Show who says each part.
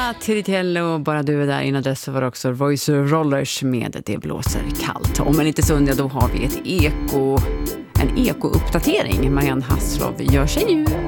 Speaker 1: Anna Tiritello, bara du är där. Innan dess så var det också Voice Rollers med Det blåser kallt. Om en liten stund, då har vi en eko-uppdatering. Marianne Hasslov gör sig ju